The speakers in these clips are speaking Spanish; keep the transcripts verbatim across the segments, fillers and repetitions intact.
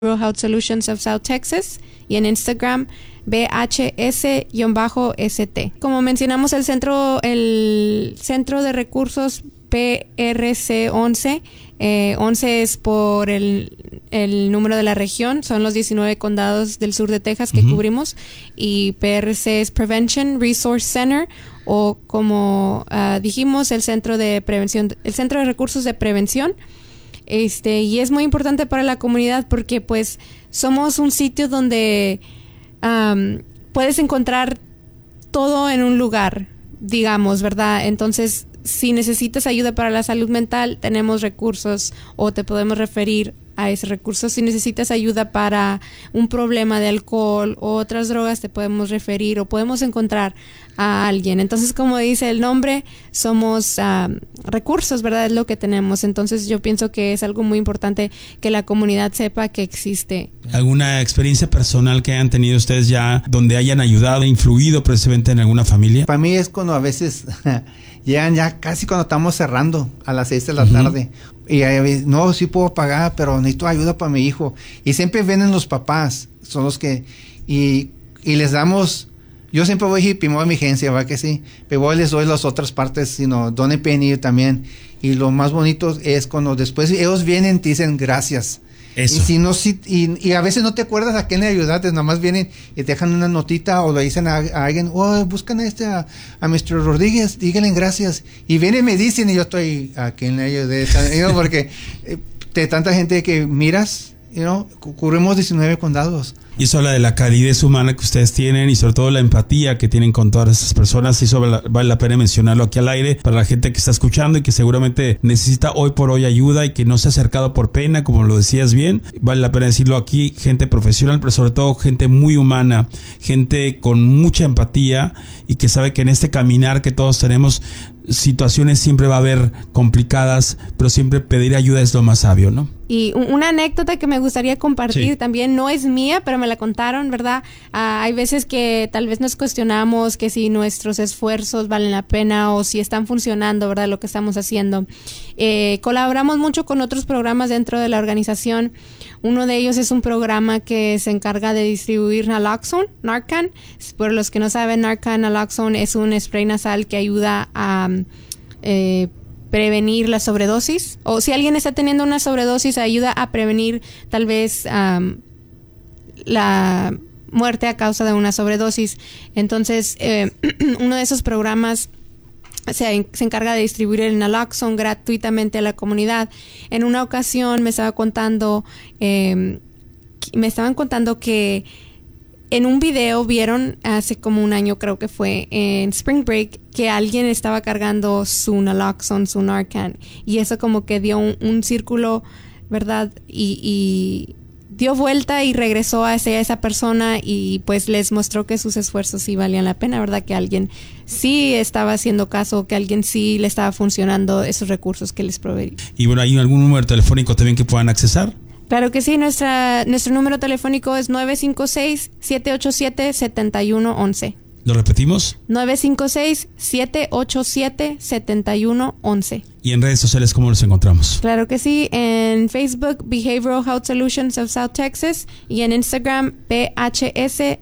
Health Solutions of South Texas, y en Instagram B H S S T. Como mencionamos, el centro, el centro de recursos P R C once, eh, once es por el, el número de la región, son los diecinueve condados del sur de Texas que uh-huh. cubrimos, y P R C es Prevention Resource Center, o como uh, dijimos, el centro de prevención, el centro de recursos de prevención. Este, y es muy importante para la comunidad porque pues somos un sitio donde um, puedes encontrar todo en un lugar, digamos, ¿verdad? Entonces, si necesitas ayuda para la salud mental, tenemos recursos o te podemos referir a ese recurso. Si necesitas ayuda para un problema de alcohol o otras drogas, te podemos referir o podemos encontrar a alguien. Entonces, como dice el nombre, somos um, recursos, ¿verdad? Es lo que tenemos. Entonces, yo pienso que es algo muy importante que la comunidad sepa que existe. ¿Alguna experiencia personal que hayan tenido ustedes ya donde hayan ayudado, influido precisamente en alguna familia? Para mí es cuando a veces llegan ya casi cuando estamos cerrando a las seis de la uh-huh. tarde. Y eh, no, sí puedo pagar, pero necesito ayuda para mi hijo. Y siempre vienen los papás, son los que... Y, y les damos... Yo siempre voy y pimo a mi agencia, ¿va que sí? Pero voy y les doy las otras partes, sino donde pueden ir también. Y lo más bonito es cuando después ellos vienen y te dicen gracias. Eso. Y, si no, si, y, y a veces no te acuerdas a quién le ayudaste, nada más vienen y te dejan una notita o le dicen a, a alguien, oh, buscan a este, a, a mister Rodríguez, díganle gracias. Y vienen y me dicen y yo estoy, ¿a quién le ayudé? You know, porque eh, de tanta gente que miras, you know, cubrimos diecinueve condados. Y eso habla de la calidez humana que ustedes tienen y sobre todo la empatía que tienen con todas estas personas. Y eso vale la pena mencionarlo aquí al aire para la gente que está escuchando y que seguramente necesita hoy por hoy ayuda y que no se ha acercado por pena, como lo decías bien. Vale la pena decirlo aquí, gente profesional, pero sobre todo gente muy humana, gente con mucha empatía y que sabe que en este caminar que todos tenemos, situaciones siempre va a haber complicadas, pero siempre pedir ayuda es lo más sabio, ¿no? Y una anécdota que me gustaría compartir, sí. también no es mía, pero me la contaron, ¿verdad? Uh, hay veces que tal vez nos cuestionamos que si nuestros esfuerzos valen la pena o si están funcionando, ¿verdad? Lo que estamos haciendo. Eh, colaboramos mucho con otros programas dentro de la organización. Uno de ellos es un programa que se encarga de distribuir Naloxone, Narcan. Por los que no saben, Narcan, Naloxone es un spray nasal que ayuda a... Eh, prevenir la sobredosis, o si alguien está teniendo una sobredosis, ayuda a prevenir tal vez um, la muerte a causa de una sobredosis. Entonces, eh, uno de esos programas se, se encarga de distribuir el Naloxone gratuitamente a la comunidad. En una ocasión me estaba contando, eh, me estaban contando que en un video vieron hace como un año, creo que fue, en Spring Break, que alguien estaba cargando su Naloxone, su Narcan. Y eso como que dio un, un círculo, ¿verdad? Y, y dio vuelta y regresó hacia esa persona y pues les mostró que sus esfuerzos sí valían la pena, ¿verdad? Que alguien sí estaba haciendo caso, que alguien sí le estaba funcionando esos recursos que les proveía. Y bueno, ¿hay algún número telefónico también que puedan accesar? Claro que sí, nuestra, nuestro número telefónico es nueve cinco seis, siete ocho siete, siete uno uno uno. ¿Lo repetimos? nueve cinco seis, siete ocho siete, siete uno uno uno. ¿Y en redes sociales cómo los encontramos? Claro que sí, en Facebook, Behavioral Health Solutions of South Texas, y en Instagram, P H S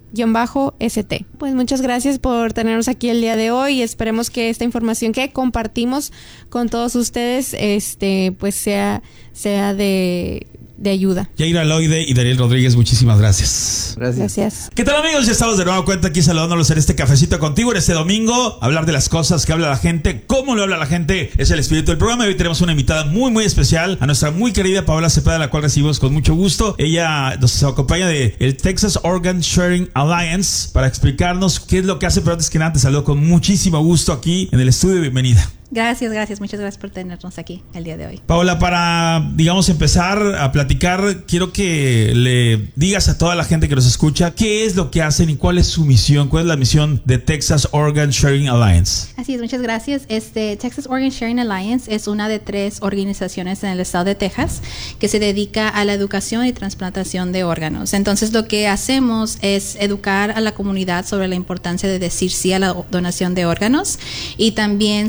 S T. Pues muchas gracias por tenernos aquí el día de hoy y esperemos que esta información que compartimos con todos ustedes este pues sea, sea de... de ayuda. Yaira Loide y Daniel Rodríguez, muchísimas gracias. Gracias. Gracias. ¿Qué tal, amigos? Ya estamos de nueva cuenta aquí saludándolos en este cafecito contigo en este domingo. Hablar de las cosas que habla la gente, cómo lo habla la gente, es el espíritu del programa. Hoy tenemos una invitada muy, muy especial, a nuestra muy querida Paola Cepeda, la cual recibimos con mucho gusto. Ella nos acompaña de el Texas Organ Sharing Alliance para explicarnos qué es lo que hace, pero antes que nada te saludo con muchísimo gusto aquí en el estudio. Bienvenida. Gracias, gracias. Muchas gracias por tenernos aquí el día de hoy. Paola, para, digamos, empezar a platicar, quiero que le digas a toda la gente que nos escucha qué es lo que hacen y cuál es su misión, cuál es la misión de Texas Organ Sharing Alliance. Así es, muchas gracias. Este Texas Organ Sharing Alliance es una de tres organizaciones en el estado de Texas que se dedica a la educación y trasplantación de órganos. Entonces, lo que hacemos es educar a la comunidad sobre la importancia de decir sí a la donación de órganos y también somos los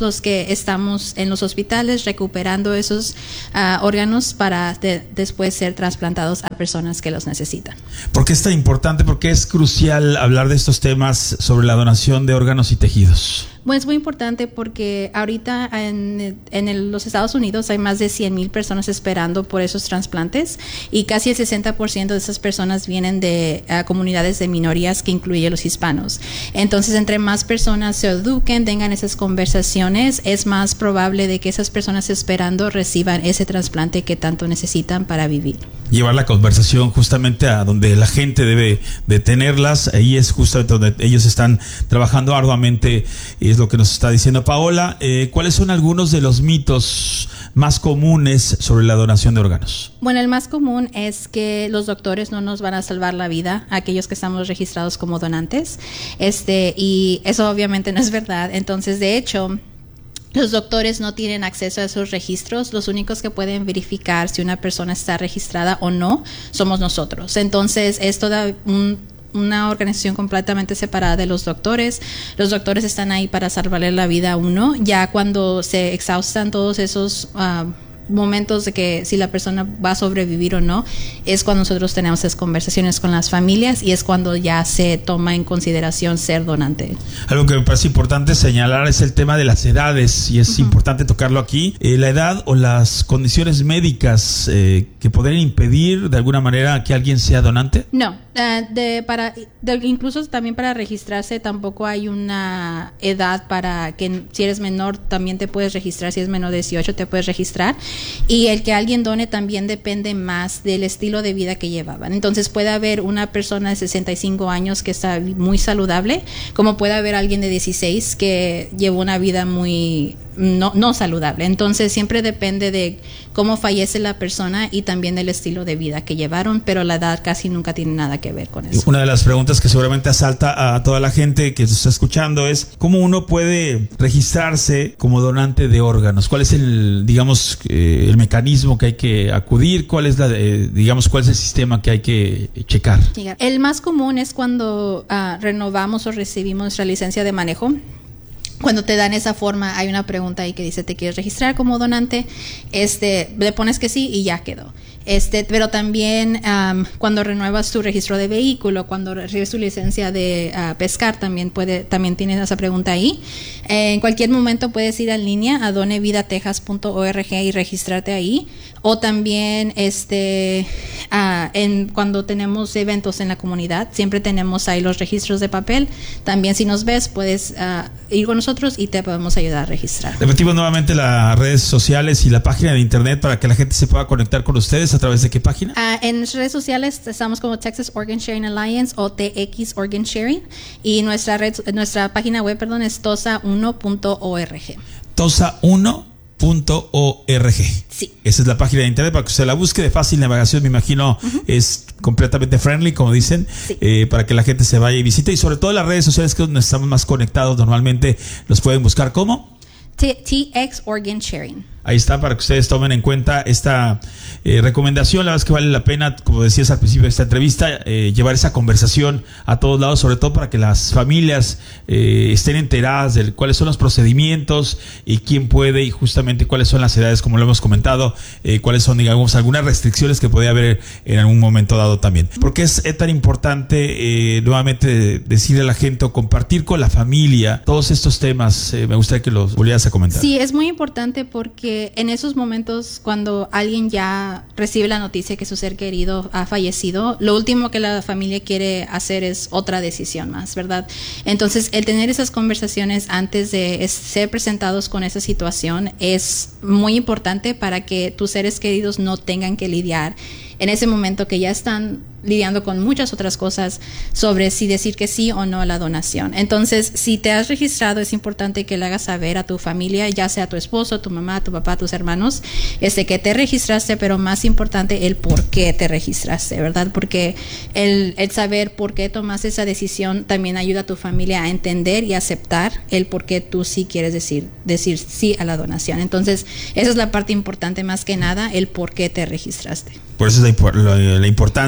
los que estamos en los hospitales recuperando esos uh, órganos para de, después ser trasplantados a personas que los necesitan. ¿Por qué es tan importante? ¿Por qué es crucial hablar de estos temas sobre la donación de órganos y tejidos? Bueno, es muy importante porque ahorita en, en el, los Estados Unidos hay más de cien mil personas esperando por esos trasplantes y casi el sesenta por ciento de esas personas vienen de uh, comunidades de minorías que incluye los hispanos. Entonces, entre más personas se eduquen, tengan esas conversaciones, es más probable de que esas personas esperando reciban ese trasplante que tanto necesitan para vivir. Llevar la conversación justamente a donde la gente debe de tenerlas, ahí es justamente donde ellos están trabajando arduamente, y es lo que nos está diciendo Paola. Eh, ¿Cuáles son algunos de los mitos más comunes sobre la donación de órganos? Bueno, el más común es que los doctores no nos van a salvar la vida, aquellos que estamos registrados como donantes, este, y eso obviamente no es verdad. Entonces, de hecho, los doctores no tienen acceso a esos registros. Los únicos que pueden verificar si una persona está registrada o no somos nosotros. Entonces, es toda un, una organización completamente separada de los doctores. Los doctores están ahí para salvarle la vida a uno. Ya cuando se exhaustan todos esos uh, momentos de que si la persona va a sobrevivir o no, es cuando nosotros tenemos esas conversaciones con las familias y es cuando ya se toma en consideración ser donante. Algo que me parece importante señalar es el tema de las edades, y es uh-huh. importante tocarlo aquí. Eh, la edad o las condiciones médicas eh, que podrían impedir de alguna manera que alguien sea donante. No, uh, de, para, de, incluso también para registrarse tampoco hay una edad para que si eres menor también te puedes registrar, si eres menor de dieciocho te puedes registrar. Y el que alguien done también depende más del estilo de vida que llevaban. Entonces puede haber una persona de sesenta y cinco años que está muy saludable, como puede haber alguien de dieciséis que llevó una vida muy no, no saludable. Entonces siempre depende de cómo fallece la persona y también del estilo de vida que llevaron, pero la edad casi nunca tiene nada que ver con eso. Una de las preguntas que seguramente asalta a toda la gente que se está escuchando es ¿cómo uno puede registrarse como donante de órganos? ¿Cuál es el, digamos, eh, el mecanismo que hay que acudir? ¿Cuál es la, eh, digamos, cuál es el sistema que hay que checar? El más común es cuando uh, renovamos o recibimos nuestra licencia de manejo. Cuando te dan esa forma, hay una pregunta ahí que dice, ¿te quieres registrar como donante? Este, le pones que sí y ya quedó. Este, pero también um, cuando renuevas tu registro de vehículo, cuando recibes tu licencia de uh, pescar, también puede, también tienes esa pregunta ahí. Eh, en cualquier momento puedes ir en línea a donevidatexas punto org y registrarte ahí. O también este, uh, en, cuando tenemos eventos en la comunidad, siempre tenemos ahí los registros de papel. También si nos ves, puedes uh, ir con nosotros y te podemos ayudar a registrar. Repetimos nuevamente las redes sociales y la página de internet para que la gente se pueda conectar con ustedes. ¿A través de qué página? Uh, en nuestras redes sociales estamos como Texas Organ Sharing Alliance o T X Organ Sharing, y nuestra red, nuestra página web, perdón, es tosa uno punto org. tosa uno punto org. Sí. Esa es la página de internet para que usted la busque, de fácil navegación, me imagino. Uh-huh. Es completamente friendly, como dicen, sí. eh, para que la gente se vaya y visite, y sobre todo las redes sociales que es donde estamos más conectados normalmente, los pueden buscar como T X Organ Sharing. Ahí está, para que ustedes tomen en cuenta esta eh, recomendación. La verdad es que vale la pena, como decías al principio de esta entrevista, eh, llevar esa conversación a todos lados, sobre todo para que las familias eh, estén enteradas de cuáles son los procedimientos y quién puede, y justamente cuáles son las edades, como lo hemos comentado, eh, cuáles son, digamos, algunas restricciones que podría haber en algún momento dado también. Porque es tan importante eh, nuevamente decirle a la gente o compartir con la familia todos estos temas. Eh, me gustaría que los volvieras a comentar. Sí, es muy importante porque en esos momentos cuando alguien ya recibe la noticia que su ser querido ha fallecido, lo último que la familia quiere hacer es otra decisión más, ¿verdad? Entonces, el tener esas conversaciones antes de ser presentados con esa situación es muy importante para que tus seres queridos no tengan que lidiar en ese momento que ya están lidiando con muchas otras cosas sobre si decir que sí o no a la donación. Entonces, si te has registrado, es importante que le hagas saber a tu familia, ya sea tu esposo, tu mamá, tu papá, tus hermanos, este, que te registraste, pero más importante, el por qué te registraste, ¿verdad? Porque el, el saber por qué tomaste esa decisión también ayuda a tu familia a entender y aceptar el por qué tú sí quieres decir, decir sí a la donación. Entonces, esa es la parte importante más que nada, el por qué te registraste. Por eso es la, la, la importancia de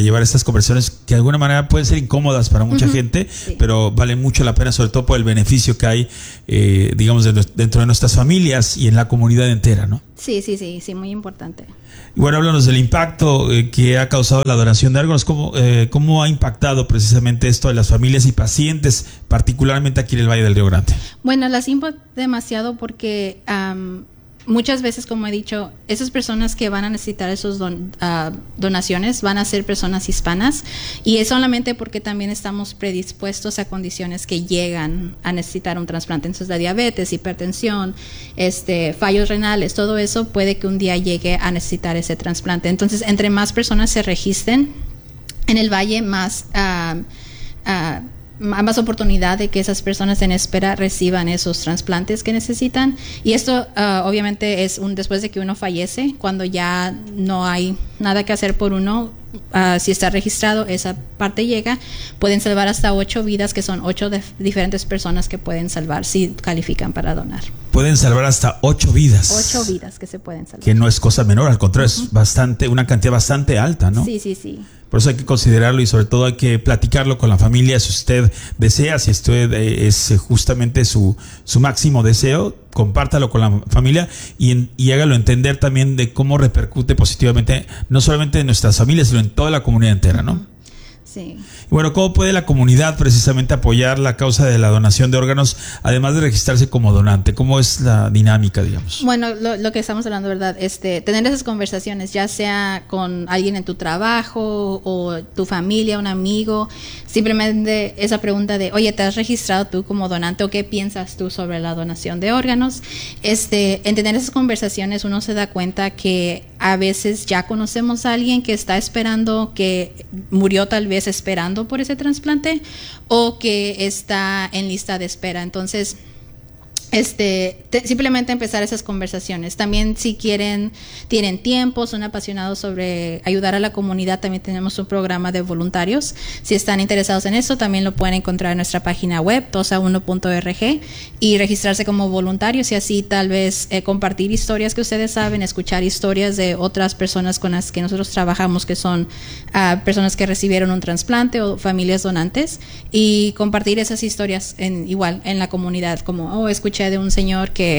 llevar estas conversaciones que de alguna manera pueden ser incómodas para mucha uh-huh. gente, sí. pero vale mucho la pena, sobre todo por el beneficio que hay, eh, digamos, de, dentro de nuestras familias y en la comunidad entera, ¿no? Sí, sí, sí, sí, muy importante. Y bueno, háblanos del impacto eh, que ha causado la donación de órganos. ¿Cómo, eh, ¿Cómo ha impactado precisamente esto a las familias y pacientes, particularmente aquí en el Valle del Río Grande? Bueno, las impacta demasiado porque um, muchas veces, como he dicho, esas personas que van a necesitar esas don, uh, donaciones van a ser personas hispanas, y es solamente porque también estamos predispuestos a condiciones que llegan a necesitar un trasplante. Entonces, la diabetes, hipertensión, este, fallos renales, todo eso puede que un día llegue a necesitar ese trasplante. Entonces, entre más personas se registren en el valle, más uh, uh, más oportunidad de que esas personas en espera reciban esos trasplantes que necesitan. Y esto uh, obviamente es un después de que uno fallece, cuando ya no hay nada que hacer por uno. Uh, si está registrado, esa parte llega, pueden salvar hasta ocho vidas, que son ocho de diferentes personas que pueden salvar si califican para donar. Pueden salvar hasta ocho vidas. Ocho vidas que se pueden salvar. Que no es cosa menor, al contrario, uh-huh. es bastante, una cantidad bastante alta, ¿no? Sí, sí, sí. Por eso hay que considerarlo, y sobre todo hay que platicarlo con la familia. Si usted desea, si usted eh, es justamente su, su máximo deseo, compártalo con la familia y, en, y hágalo entender también de cómo repercute positivamente, no solamente en nuestras familias, sino en toda la comunidad entera, ¿no? Sí. Y bueno, ¿cómo puede la comunidad precisamente apoyar la causa de la donación de órganos, además de registrarse como donante? ¿Cómo es la dinámica, digamos? Bueno, lo, lo que estamos hablando, ¿verdad? Este, tener esas conversaciones, ya sea con alguien en tu trabajo o tu familia, un amigo, simplemente esa pregunta de, oye, ¿te has registrado tú como donante o qué piensas tú sobre la donación de órganos? Este, en tener esas conversaciones uno se da cuenta que a veces ya conocemos a alguien que está esperando, que murió tal vez esperando por ese trasplante, o que está en lista de espera. Entonces, este, te, simplemente empezar esas conversaciones. También, si quieren, tienen tiempo, son apasionados sobre ayudar a la comunidad, también tenemos un programa de voluntarios. Si están interesados en eso, también lo pueden encontrar en nuestra página web, tosa uno punto org, y registrarse como voluntarios, y así tal vez eh, compartir historias que ustedes saben, escuchar historias de otras personas con las que nosotros trabajamos, que son uh, personas que recibieron un trasplante o familias donantes, y compartir esas historias en, igual en la comunidad, como, oh, escuché de un señor que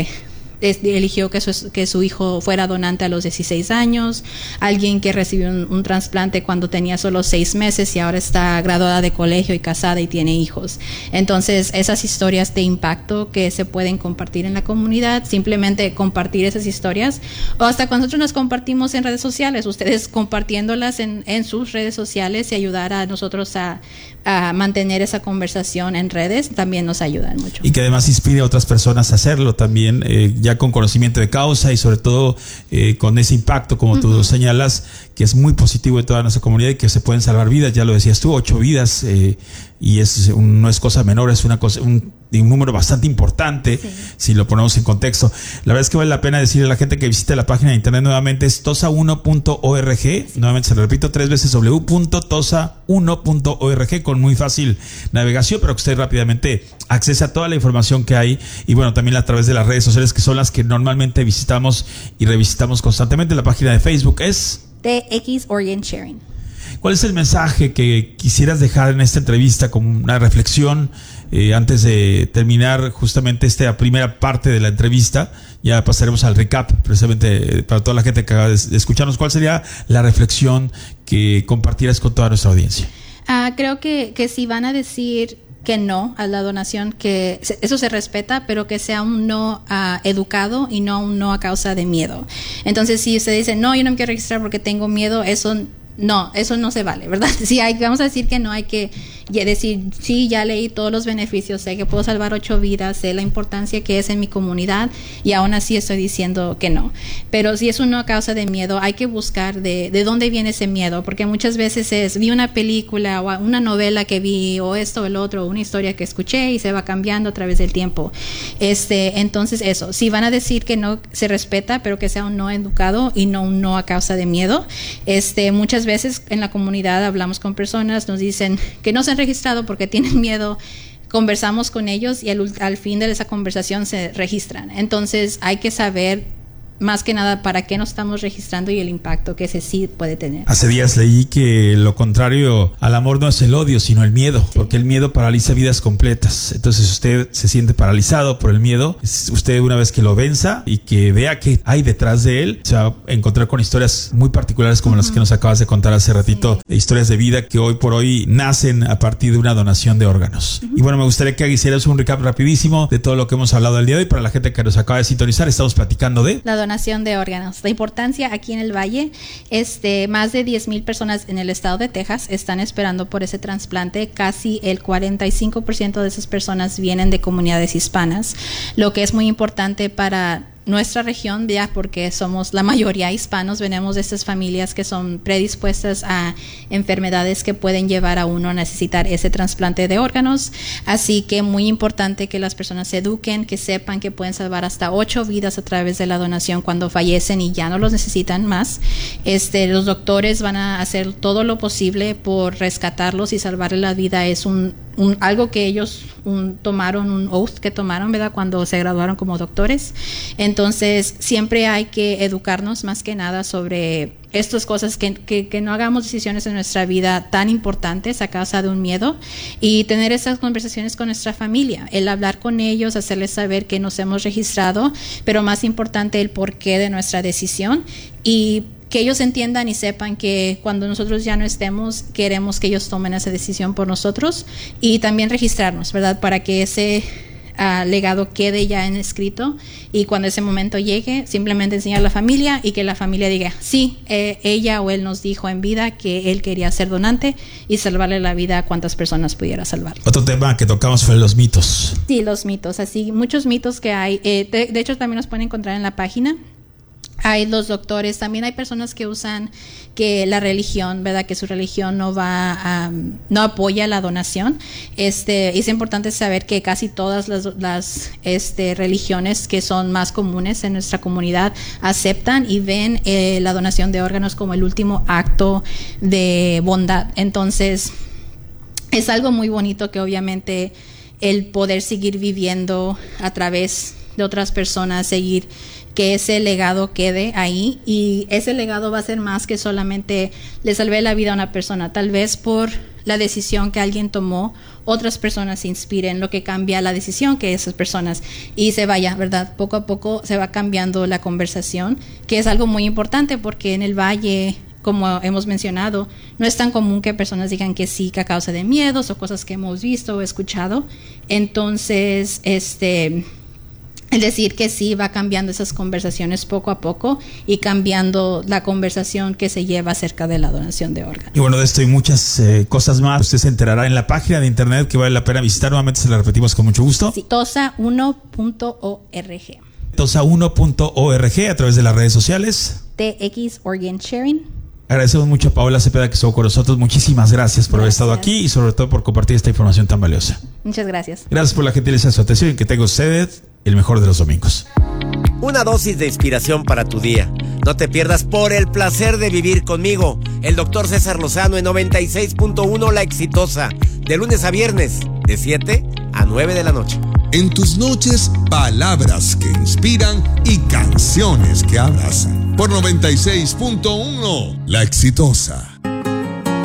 eligió que su, que su hijo fuera donante a los dieciséis años, alguien que recibió un, un trasplante cuando tenía solo seis meses y ahora está graduada de colegio y casada y tiene hijos. Entonces, esas historias de impacto que se pueden compartir en la comunidad, simplemente compartir esas historias, o hasta cuando nosotros nos compartimos en redes sociales, ustedes compartiéndolas en, en sus redes sociales y ayudar a nosotros a, a mantener esa conversación en redes, también nos ayudan mucho. Y que además inspire a otras personas a hacerlo también, eh, ya con conocimiento de causa y sobre todo eh, con ese impacto, como uh-huh. tú señalas, que es muy positivo de toda nuestra comunidad y que se pueden salvar vidas. Ya lo decías tú, ocho vidas, eh, y es un, no es cosa menor, es una cosa, un, un número bastante importante, sí. si lo ponemos en contexto. La verdad es que vale la pena decirle a la gente que visite la página de internet nuevamente, es tosa uno punto org, sí. nuevamente se lo repito tres veces, doble u punto tosa uno punto org, con muy fácil navegación, pero que usted rápidamente accese a toda la información que hay, y bueno, también a través de las redes sociales, que son las que normalmente visitamos y revisitamos constantemente. La página de Facebook es T X Organ Sharing. ¿Cuál es el mensaje que quisieras dejar en esta entrevista como una reflexión eh, antes de terminar justamente esta primera parte de la entrevista? Ya pasaremos al recap, precisamente para toda la gente que acaba de escucharnos. ¿Cuál sería la reflexión que compartieras con toda nuestra audiencia? Uh, creo que, que si van a decir que no a la donación, que eso se respeta, pero que sea un no uh, educado y no un no a causa de miedo. Entonces, si usted dice, no, yo no me quiero registrar porque tengo miedo, eso no, eso no se vale, ¿verdad? Si hay, vamos a decir que no, hay que decir, sí, ya leí todos los beneficios, sé que puedo salvar ocho vidas, sé la importancia que es en mi comunidad, y aún así estoy diciendo que no. Pero si es un no a causa de miedo, hay que buscar de, de dónde viene ese miedo, porque muchas veces es, vi una película o una novela que vi, o esto o el otro, una historia que escuché, y se va cambiando a través del tiempo. Este, entonces eso, si van a decir que no, se respeta, pero que sea un no educado y no un no a causa de miedo. Este, muchas veces en la comunidad hablamos con personas, nos dicen que no se han registrado porque tienen miedo, conversamos con ellos y al, al fin de esa conversación se registran. Entonces hay que saber más que nada para qué nos estamos registrando y el impacto que ese sí puede tener. Hace días leí que lo contrario al amor no es el odio, sino el miedo, sí. Porque el miedo paraliza vidas completas. Entonces, si usted se siente paralizado por el miedo, usted una vez que lo venza y que vea qué hay detrás de él, se va a encontrar con historias muy particulares como uh-huh. las que nos acabas de contar hace ratito, sí. de historias de vida que hoy por hoy nacen a partir de una donación de órganos. Uh-huh. Y bueno, me gustaría que hicieras un recap rapidísimo de todo lo que hemos hablado el día de hoy. Para la gente que nos acaba de sintonizar, estamos platicando de la donación de órganos. La importancia aquí en el Valle, este, más de diez mil personas en el estado de Texas están esperando por ese trasplante. Casi el cuarenta y cinco por ciento de esas personas vienen de comunidades hispanas, lo que es muy importante para nuestra región, ya porque somos la mayoría hispanos, venimos de estas familias que son predispuestas a enfermedades que pueden llevar a uno a necesitar ese trasplante de órganos, así que muy importante que las personas se eduquen, que sepan que pueden salvar hasta ocho vidas a través de la donación cuando fallecen y ya no los necesitan más. Este, los doctores van a hacer todo lo posible por rescatarlos y salvarle la vida. Es un Un, algo que ellos un, tomaron, un oath que tomaron, ¿verdad?, cuando se graduaron como doctores. Entonces, siempre hay que educarnos más que nada sobre estas cosas, que, que, que no hagamos decisiones en nuestra vida tan importantes a causa de un miedo, y tener esas conversaciones con nuestra familia, el hablar con ellos, hacerles saber que nos hemos registrado, pero más importante el porqué de nuestra decisión, y que ellos entiendan y sepan que cuando nosotros ya no estemos, queremos que ellos tomen esa decisión por nosotros, y también registrarnos, ¿verdad?, para que ese uh, legado quede ya en escrito, y cuando ese momento llegue, simplemente enseñar a la familia y que la familia diga, sí, eh, ella o él nos dijo en vida que él quería ser donante y salvarle la vida a cuantas personas pudiera salvar. Otro tema que tocamos fue los mitos. Sí, los mitos, así, muchos mitos que hay. Eh, de, de hecho, también los pueden encontrar en la página. Hay los doctores, también hay personas que usan que la religión, ¿verdad?, que su religión no va a, no apoya la donación. Este, es importante saber que casi todas las, las este, religiones que son más comunes en nuestra comunidad aceptan y ven eh, la donación de órganos como el último acto de bondad. Entonces, es algo muy bonito que obviamente el poder seguir viviendo a través de otras personas, seguir que ese legado quede ahí, y ese legado va a ser más que solamente le salvé la vida a una persona. Tal vez por la decisión que alguien tomó, otras personas se inspiren, lo que cambia la decisión que esas personas, y se vaya, ¿verdad? Poco a poco se va cambiando la conversación, que es algo muy importante porque en el Valle, como hemos mencionado, no es tan común que personas digan que sí, que a causa de miedos o cosas que hemos visto o escuchado. Entonces, este... es decir, que sí va cambiando esas conversaciones poco a poco y cambiando la conversación que se lleva acerca de la donación de órganos. Y bueno, de esto y muchas eh, cosas más, usted se enterará en la página de internet que vale la pena visitar. Nuevamente se la repetimos con mucho gusto. Sí, tosa uno punto org. tosa uno punto org, a través de las redes sociales. T X Organ Sharing. Agradecemos mucho a Paola Cepeda que estuvo con nosotros. Muchísimas gracias por gracias. haber estado aquí y sobre todo por compartir esta información tan valiosa. Muchas gracias. Gracias por la gentileza de su atención y que tenga usted el mejor de los domingos. Una dosis de inspiración para tu día. No te pierdas Por el placer de vivir conmigo, el doctor César Lozano en noventa y seis punto uno La Exitosa, de lunes a viernes, de siete a nueve de la noche. En tus noches, palabras que inspiran y canciones que abrazan. Por noventa y seis punto uno La Exitosa.